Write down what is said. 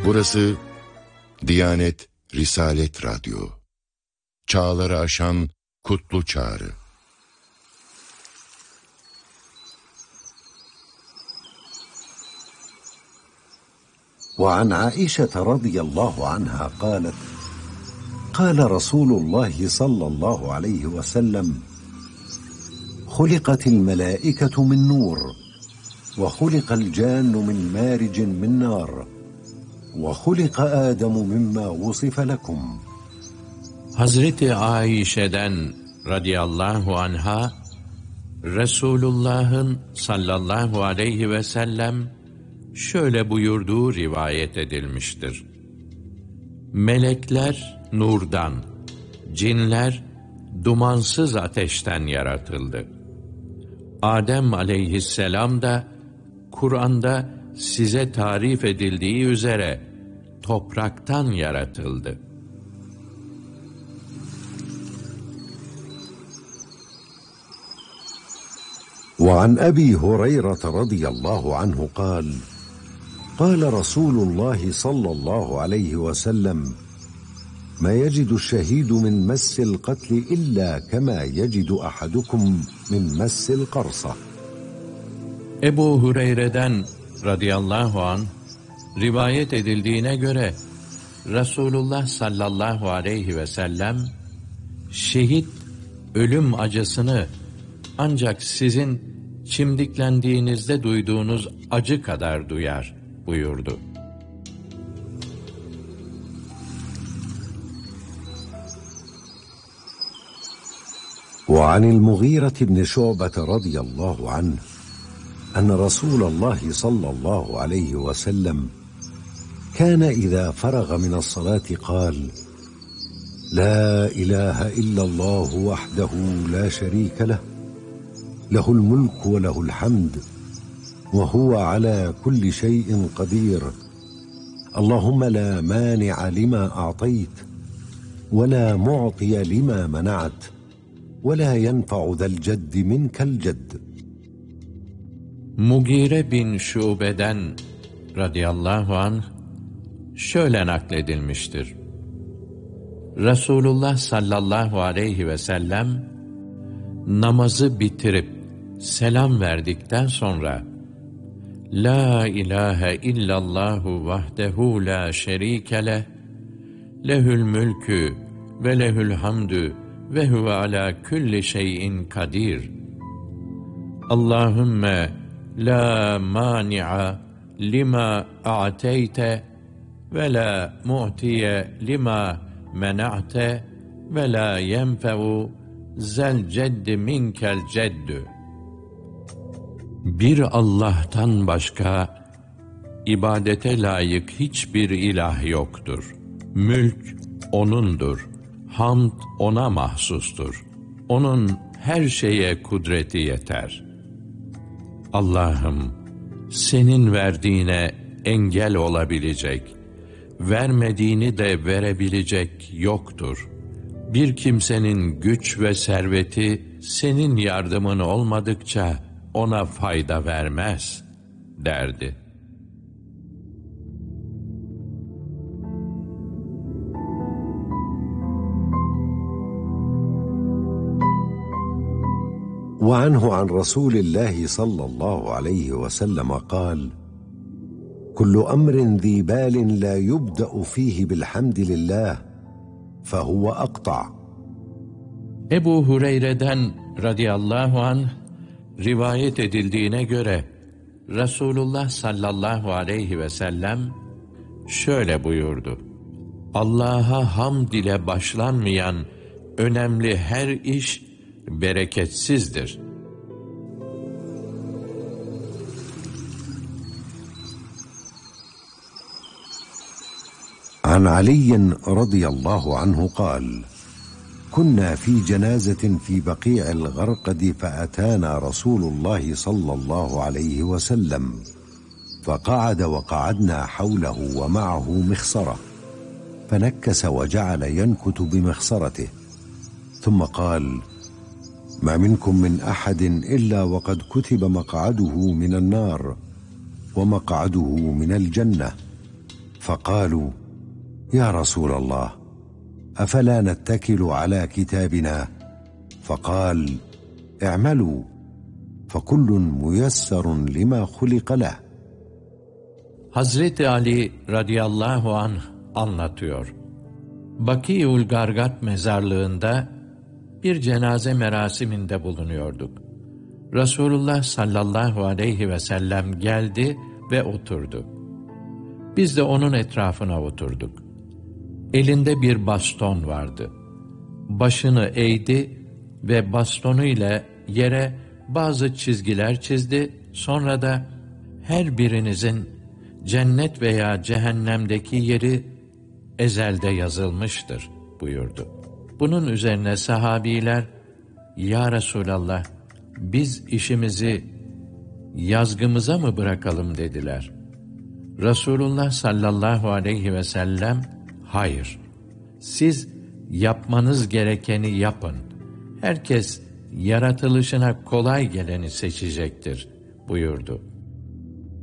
Burası Diyanet Risalet Radyo. Çağları aşan kutlu çağrı. وعن عائشة رضي الله عنها قالت: قال رسول الله صلى الله عليه وسلم: خلقت الملائكة من نور، وخلق الجان من مارج من نار، وخلق آدم مما وصف لكم. Hazreti Aişe'den radıyallahu anha, Resulullah'ın sallallahu aleyhi ve sellem şöyle buyurduğu rivayet edilmiştir. Melekler nurdan, cinler dumansız ateşten yaratıldı. Adem aleyhisselam da Kur'an'da size tarif edildiği üzere topraktan yaratıldı. وعن أبي هريرة رضي الله عنه قال: قال رسول الله صلى الله عليه وسلم: ما يجد الشهيد من مس القتل إلا كما يجد أحدكم من مس القرصة. Ebu Hureyre'den radıyallahu anh rivayet edildiğine göre Resulullah sallallahu aleyhi ve sellem şehit ölüm acısını ancak sizin çimdiklendiğinizde duyduğunuz acı kadar duyar buyurdu. وعن المغيرة بن شعبة رضي الله عنه أن رسول الله صلى الله عليه وسلم كان إذا فرغ من الصلاة قال: لا إله إلا الله وحده لا شريك له، له الملك وله الحمد وهو على كل شيء قدير، اللهم لا مانع لما أعطيت ولا معطي لما منعت ولا ينفع ذا الجد منك الجد. Mugire bin Şube'den radıyallahu anh şöyle nakledilmiştir. Resulullah sallallahu aleyhi ve sellem namazı bitirip selam verdikten sonra La ilahe illallahu vahdehu la şerike leh, lehül mülkü ve lehül hamdü ve huve ala kulli şeyin kadir. Allahümme la mani'a lima a'teyte ve la mu'tiye lima mena'te ve la yenfe'u zel ceddi minkel ceddü. Bir Allah'tan başka ibadete layık hiçbir ilah yoktur. Mülk O'nundur. Hamd O'na mahsustur. O'nun her şeye kudreti yeter. Allah'ım, senin verdiğine engel olabilecek, vermediğini de verebilecek yoktur. Bir kimsenin güç ve serveti senin yardımın olmadıkça ona fayda vermez derdi. وعنه عن رسول الله صلى الله عليه وسلم قال: كل أمر ذي بال لا يبدأ فيه بالحمد لله فهو أقطع. Ebu Hureyre'den radıyallahu anh rivayet edildiğine göre Resulullah sallallahu aleyhi ve sellem şöyle buyurdu. Allah'a hamd ile başlanmayan önemli her iş bereketsizdir. عن علي رضي الله عنه قال: كنا في جنازة في بقيع الغرقد فأتانا رسول الله صلى الله عليه وسلم فقعد وقعدنا حوله ومعه مخصرة، فنكس وجعل ينكت بمخصرته، ثم قال: ما منكم من أحد إلا وقد كتب مقعده من النار ومقعده من الجنة، فقالوا: يا رسول الله، أفلا نتكل على كتابنا؟ فقال: اعملوا فكل ميسر لما خلق له. Hazreti Ali radıyallahu anh anlatıyor. Bakî'ül Gargat mezarlığında bir cenaze merasiminde bulunuyorduk. Resulullah sallallahu aleyhi ve sellem geldi ve oturdu. Biz de onun etrafına oturduk. Elinde bir baston vardı. Başını eğdi ve bastonuyla yere bazı çizgiler çizdi. Sonra da her birinizin cennet veya cehennemdeki yeri ezelde yazılmıştır buyurdu. Bunun üzerine sahabiler, ya Resulallah, biz işimizi yazgımıza mı bırakalım dediler. Resulullah sallallahu aleyhi ve sellem, hayır, siz yapmanız gerekeni yapın. Herkes yaratılışına kolay geleni seçecektir buyurdu.